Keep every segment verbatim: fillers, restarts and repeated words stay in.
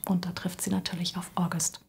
Und da trifft sie natürlich auf August.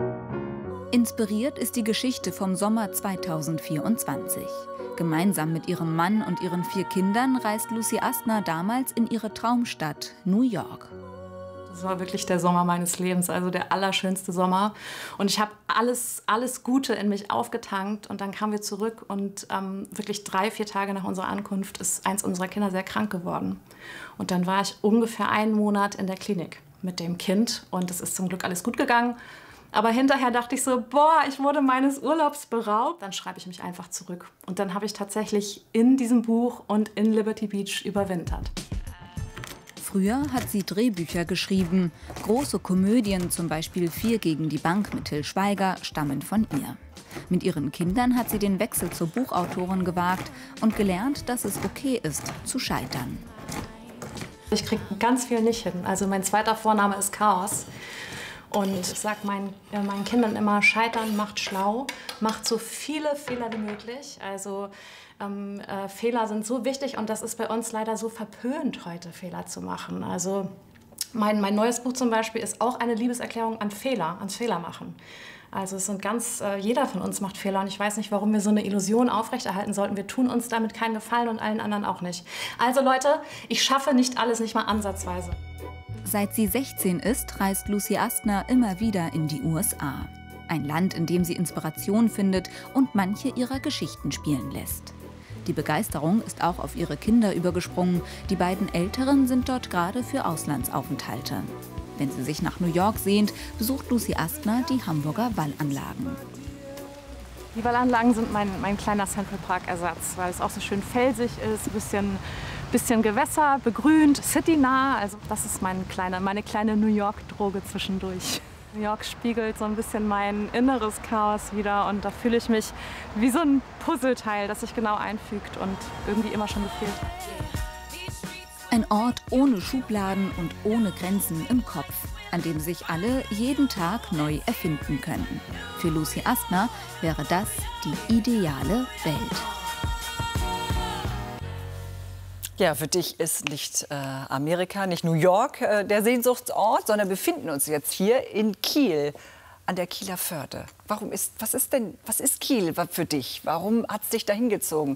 Inspiriert ist die Geschichte vom Sommer zweitausendvierundzwanzig. Gemeinsam mit ihrem Mann und ihren vier Kindern reist Lucy Astner damals in ihre Traumstadt New York. Das war wirklich der Sommer meines Lebens, also der allerschönste Sommer. Und ich habe alles, alles Gute in mich aufgetankt. Und dann kamen wir zurück und ähm, wirklich drei, vier Tage nach unserer Ankunft ist eins unserer Kinder sehr krank geworden. Und dann war ich ungefähr einen Monat in der Klinik mit dem Kind. Und es ist zum Glück alles gut gegangen. Aber hinterher dachte ich so, boah, ich wurde meines Urlaubs beraubt. Dann schreibe ich mich einfach zurück. Und dann habe ich tatsächlich in diesem Buch und in Liberty Beach überwintert. Früher hat sie Drehbücher geschrieben. Große Komödien, zum Beispiel Vier gegen die Bank mit Til Schweiger, stammen von ihr. Mit ihren Kindern hat sie den Wechsel zur Buchautorin gewagt und gelernt, dass es okay ist, zu scheitern. Ich kriege ganz viel nicht hin. Also mein zweiter Vorname ist Chaos. Und ich sage meinen, äh, meinen Kindern immer, Scheitern macht schlau, macht so viele Fehler wie möglich. Also ähm, äh, Fehler sind so wichtig und das ist bei uns leider so verpönt, heute Fehler zu machen. Also mein, mein neues Buch zum Beispiel ist auch eine Liebeserklärung an Fehler, ans Fehlermachen. Also es sind ganz, äh, jeder von uns macht Fehler und ich weiß nicht, warum wir so eine Illusion aufrechterhalten sollten. Wir tun uns damit keinen Gefallen und allen anderen auch nicht. Also Leute, ich schaffe nicht alles, nicht mal ansatzweise. Seit sie sechzehn ist, reist Lucy Astner immer wieder in die U S A. Ein Land, in dem sie Inspiration findet und manche ihrer Geschichten spielen lässt. Die Begeisterung ist auch auf ihre Kinder übergesprungen. Die beiden Älteren sind dort gerade für Auslandsaufenthalte. Wenn sie sich nach New York sehnt, besucht Lucy Astner die Hamburger Wallanlagen. Die Wallanlagen sind mein, mein kleiner Central Park-Ersatz, weil es auch so schön felsig ist, ein bisschen, bisschen Gewässer, begrünt, citynah. Also das ist meine kleine, meine kleine New York-Droge zwischendurch. New York spiegelt so ein bisschen mein inneres Chaos wider und da fühle ich mich wie so ein Puzzleteil, das sich genau einfügt und irgendwie immer schon gefehlt hat. Ein Ort ohne Schubladen und ohne Grenzen im Kopf, an dem sich alle jeden Tag neu erfinden können. Für Lucy Astner wäre das die ideale Welt. Ja, für dich ist nicht äh, Amerika, nicht New York äh, der Sehnsuchtsort, sondern wir befinden uns jetzt hier in Kiel, an der Kieler Förde. Warum ist, was ist denn, was ist Kiel für dich? Warum hat es dich dahin gezogen?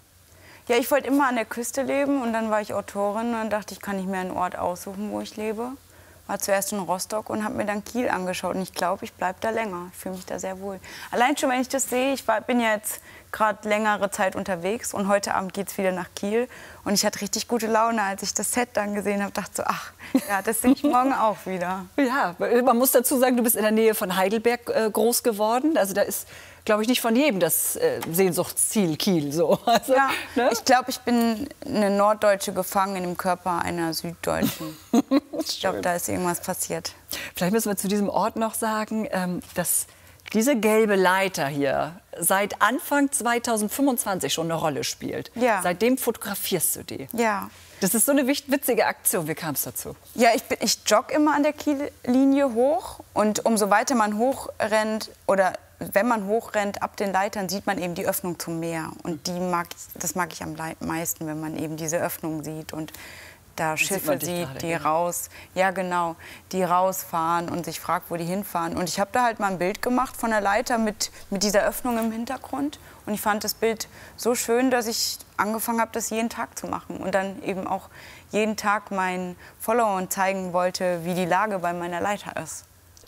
Ja, ich wollte immer an der Küste leben und dann war ich Autorin und dann dachte ich, kann ich mir einen Ort aussuchen, wo ich lebe. War zuerst in Rostock und habe mir dann Kiel angeschaut und ich glaube, ich bleibe da länger. Ich fühle mich da sehr wohl. Allein schon, wenn ich das sehe, ich war, bin jetzt gerade längere Zeit unterwegs und heute Abend geht es wieder nach Kiel und ich hatte richtig gute Laune, als ich das Set dann gesehen habe. Dachte so, ach, ja, das sehe ich morgen auch wieder. Ja, man muss dazu sagen, du bist in der Nähe von Heidelberg äh, groß geworden. Also da ist, glaube ich, nicht von jedem das äh, Sehnsuchtsziel Kiel so. Also, ja, ne? Ich glaube, ich bin eine Norddeutsche gefangen in dem Körper einer Süddeutschen. Ich glaube, da ist irgendwas passiert. Vielleicht müssen wir zu diesem Ort noch sagen, ähm, dass diese gelbe Leiter hier seit Anfang zweitausendfünfundzwanzig schon eine Rolle spielt. Ja. Seitdem fotografierst du die. Ja. Das ist so eine witzige Aktion. Wie kam es dazu? Ja, ich, bin, ich jogge immer an der Kiellinie hoch. Und umso weiter man hochrennt, oder wenn man hochrennt, ab den Leitern sieht man eben die Öffnung zum Meer. Und die mag, das mag ich am meisten, wenn man eben diese Öffnung sieht. Und da Schiffe sieht, die ja. raus, ja genau, die rausfahren und sich fragt, wo die hinfahren. Und ich habe da halt mal ein Bild gemacht von der Leiter mit, mit dieser Öffnung im Hintergrund. Und ich fand das Bild so schön, dass ich angefangen habe, das jeden Tag zu machen. Und dann eben auch jeden Tag meinen Followern zeigen wollte, wie die Lage bei meiner Leiter ist.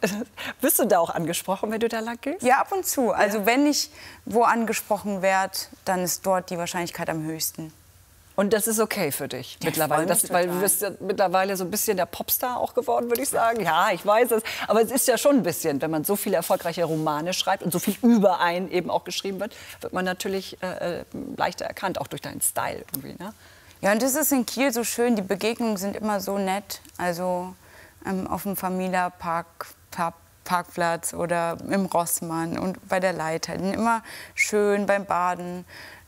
Bist du da auch angesprochen, wenn du da lang gehst? Ja, ab und zu. Also ja. wenn ich wo angesprochen werde, dann ist dort die Wahrscheinlichkeit am höchsten. Und das ist okay für dich ja, mittlerweile, das, weil du bist ja mittlerweile so ein bisschen der Popstar auch geworden, würde ich sagen. Ja, ich weiß es, aber es ist ja schon ein bisschen, wenn man so viele erfolgreiche Romane schreibt und so viel über einen eben auch geschrieben wird, wird man natürlich äh, leichter erkannt, auch durch deinen Style irgendwie, ne? Ja, und das ist in Kiel so schön, die Begegnungen sind immer so nett, also ähm, auf dem Familia Park, Park Parkplatz oder im Rossmann und bei der Leiter, immer schön beim Baden.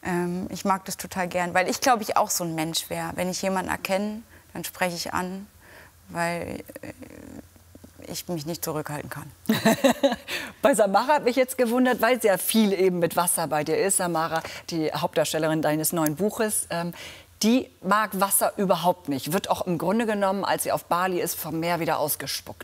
Ich mag das total gern, weil ich, glaube ich, auch so ein Mensch wäre. Wenn ich jemanden erkenne, dann spreche ich an, weil ich mich nicht zurückhalten kann. Bei Samara hat mich jetzt gewundert, weil sehr viel eben mit Wasser bei dir ist. Samara, die Hauptdarstellerin deines neuen Buches, ähm, die mag Wasser überhaupt nicht. Wird auch im Grunde genommen, als sie auf Bali ist, vom Meer wieder ausgespuckt.